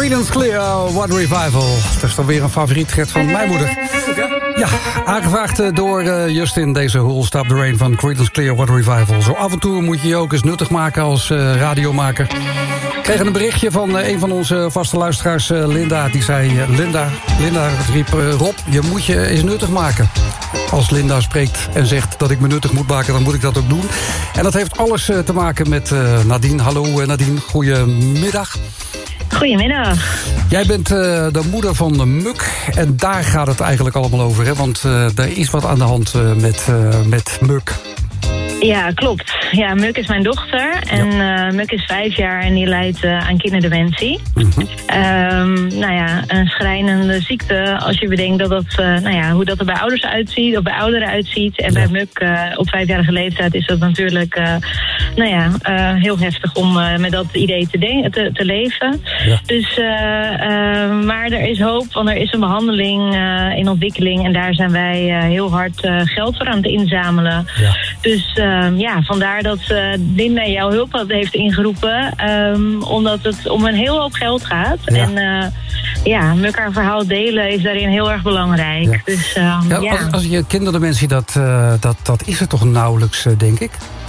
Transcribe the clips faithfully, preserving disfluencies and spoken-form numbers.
Creedence Clear, What Revival. Dat is dan weer een favoriet Gert van mijn moeder. Ja, aangevraagd door uh, Justin, deze Who'll Stop the Rain van Creedence Clear, What Revival. Zo af en toe moet je je ook eens nuttig maken als uh, radiomaker. Ik kreeg een berichtje van uh, een van onze vaste luisteraars, uh, Linda. Die zei, uh, Linda, Linda riep, uh, Rob, je moet je eens nuttig maken. Als Linda spreekt en zegt dat ik me nuttig moet maken, dan moet ik dat ook doen. En dat heeft alles uh, te maken met uh, Nadine. Hallo uh, Nadine, goedemiddag. Goedemiddag. Jij bent uh, de moeder van de Muk. En daar gaat het eigenlijk allemaal over, hè? Want uh, er is wat aan de hand uh, met, uh, met Muk. Ja, klopt. Ja, Muk is mijn dochter. En ja. uh, Muk is vijf jaar en die lijdt uh, aan kinderdementie. Mm-hmm. Um, nou ja, een schrijnende ziekte als je bedenkt dat dat, uh, nou ja, hoe dat er bij ouders uitziet, of bij ouderen uitziet. En ja. bij Muk uh, op vijfjarige leeftijd is dat natuurlijk uh, nou ja, uh, heel heftig om uh, met dat idee te, de- te, te leven. Ja. Dus, uh, uh, maar er is hoop, want er is een behandeling uh, in ontwikkeling. En daar zijn wij uh, heel hard uh, geld voor aan het inzamelen. Ja. Dus uh, ja, vandaar dat uh, Linda jouw hulp heeft ingeroepen. Um, omdat het om een heel hoop geld gaat. Ja. En uh, ja, met elkaar verhaal delen is daarin heel erg belangrijk. Ja. Dus, um, ja, ja. Als, als je kinderdementie, dat, uh, dat, dat is er toch nauwelijks, uh, denk ik?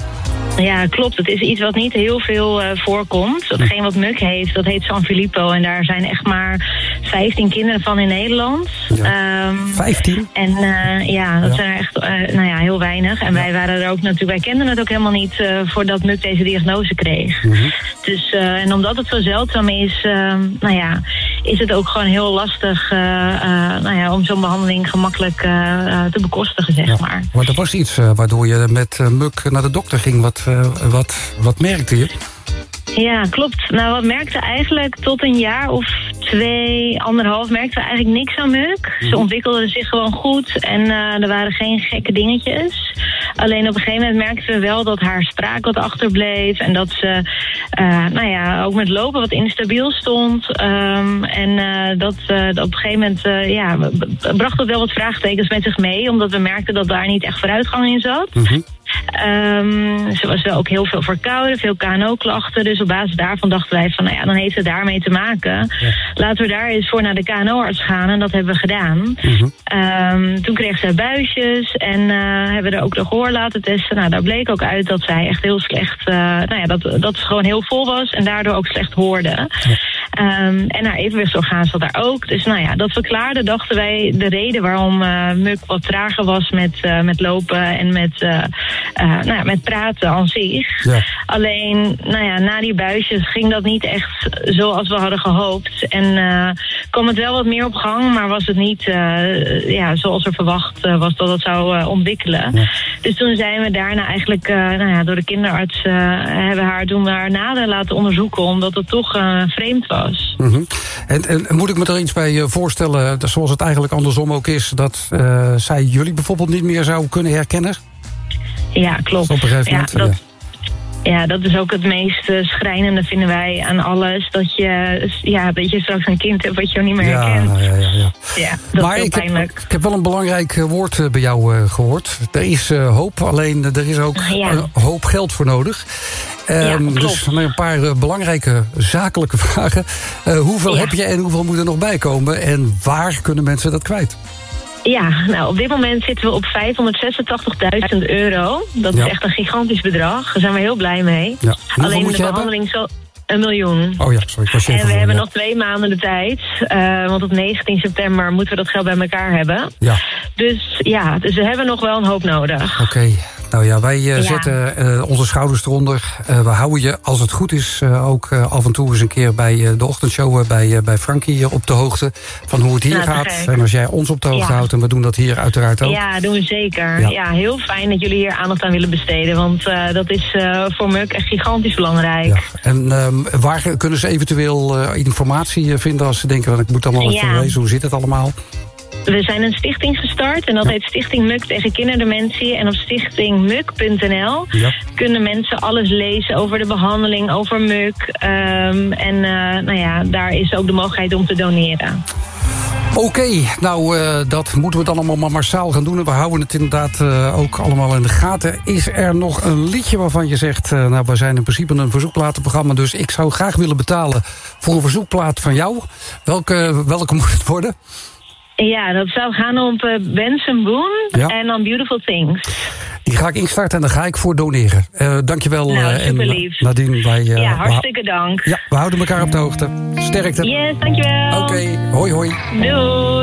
Ja, klopt. Het is iets wat niet heel veel uh, voorkomt. Datgene wat Muk heeft, dat heet San Filippo. En daar zijn echt maar vijftien kinderen van in Nederland. Ja. Um, vijftien? En uh, ja, dat ja. zijn er echt uh, nou ja, heel weinig. En ja. wij waren er ook natuurlijk, wij kenden het ook helemaal niet uh, voordat Muk deze diagnose kreeg. Mm-hmm. Dus, uh, en omdat het zo zeldzaam is, uh, nou ja, is het ook gewoon heel lastig uh, uh, nou ja, om zo'n behandeling gemakkelijk uh, uh, te bekostigen, zeg ja. maar. Maar er was iets uh, waardoor je met uh, Muk naar de dokter ging. Wat, uh, wat, wat merkte je? Ja, klopt. Nou, wat merkte eigenlijk tot een jaar of twee, anderhalf, merkten we eigenlijk niks aan Muk. Ze ontwikkelde zich gewoon goed en uh, er waren geen gekke dingetjes. Alleen op een gegeven moment merkten we wel dat haar spraak wat achterbleef en dat ze, uh, nou ja, ook met lopen wat instabiel stond. Um, en uh, dat, uh, dat op een gegeven moment, uh, ja, bracht dat wel wat vraagtekens met zich mee, omdat we merkten dat daar niet echt vooruitgang in zat. Mm-hmm. Um, ze was wel ook heel veel verkouden, veel K N O-klachten. Dus op basis daarvan dachten wij van, nou ja, dan heeft het daarmee te maken. Ja. Laten we daar eens voor naar de K N O-arts gaan. En dat hebben we gedaan. Mm-hmm. Um, toen kreeg zij buisjes en uh, hebben we er ook de gehoor laten testen. Nou, daar bleek ook uit dat zij echt heel slecht, uh, nou ja, dat, dat ze gewoon heel vol was en daardoor ook slecht hoorde. Ja. Um, en haar evenwichtsorgaan zat daar ook. Dus nou ja, dat verklaarde, dachten wij, de reden waarom uh, Muk wat trager was met, uh, met lopen en met, uh, uh, nou ja, met praten aan zich. Ja. Alleen, nou ja, na die buisjes ging dat niet echt zoals we hadden gehoopt. En uh, kwam het wel wat meer op gang, maar was het niet uh, ja, zoals er verwacht uh, was dat het zou uh, ontwikkelen. Ja. Dus toen zijn we daarna eigenlijk, uh, nou ja, door de kinderarts uh, hebben haar toen haar nader laten onderzoeken, omdat het toch uh, vreemd was. Mm-hmm. En, en moet ik me er iets bij voorstellen, zoals het eigenlijk andersom ook is, dat uh, zij jullie bijvoorbeeld niet meer zou kunnen herkennen? Ja, klopt. Op een gegeven moment, ja, dat, ja. ja, dat is ook het meest uh, schrijnende, vinden wij, aan alles. Dat je, ja, dat je straks een kind hebt wat je niet meer ja, herkent. Ja, ja, ja. Ja, dat maar is heel ik pijnlijk. Heb, ik heb wel een belangrijk woord uh, bij jou uh, gehoord. Er is uh, hoop, alleen uh, er is ook ja. een hoop geld voor nodig. Um, ja, dus een paar uh, belangrijke zakelijke vragen. Uh, hoeveel ja. heb je en hoeveel moet er nog bij komen? En waar kunnen mensen dat kwijt? Ja, nou op dit moment zitten we op vijfhonderdzesentachtigduizend euro. Dat ja. is echt een gigantisch bedrag. Daar zijn we heel blij mee. Ja. Alleen de behandeling zo... Een miljoen. Oh ja, sorry. Ik was en we van, hebben ja. nog twee maanden de tijd. Uh, want op negentien september moeten we dat geld bij elkaar hebben. Ja. Dus ja, dus we hebben nog wel een hoop nodig. Oké. Okay. Nou ja, wij uh, ja. zetten uh, onze schouders eronder. Uh, we houden je, als het goed is, uh, ook uh, af en toe eens een keer bij uh, de ochtendshow uh, bij, uh, bij Frankie uh, op de hoogte van hoe het hier nou, gaat. Gek. En als jij ons op de hoogte ja. houdt, en we doen dat hier uiteraard ook. Ja, doen we zeker. Ja, ja heel fijn dat jullie hier aandacht aan willen besteden. Want uh, dat is uh, voor Muk echt gigantisch belangrijk. Ja. En um, waar kunnen ze eventueel uh, informatie vinden als ze denken, want ik moet allemaal even ja. lezen, hoe zit het allemaal? We zijn een stichting gestart en dat heet Stichting Muk tegen kinderdementie. En op stichting muk punt n l ja. kunnen mensen alles lezen over de behandeling, over Muk. Um, en uh, nou ja, daar is ook de mogelijkheid om te doneren. Oké, okay, nou, uh, dat moeten we dan allemaal maar massaal gaan doen. En we houden het inderdaad uh, ook allemaal in de gaten. Is er nog een liedje waarvan je zegt... Uh, nou, we zijn in principe een verzoekplatenprogramma... dus ik zou graag willen betalen voor een verzoekplaat van jou. Welke, welke moet het worden? Ja, dat zou gaan op uh, Benson Boone ja. en dan Beautiful Things. Die ga ik instarten en daar ga ik voor doneren. Uh, dankjewel. Nou, uh, super lief. Nadine, wij, uh, ja, hartstikke dank. Ja, we houden elkaar op de hoogte. Sterkte. Yes, dankjewel. Oké, okay, hoi hoi. Doei.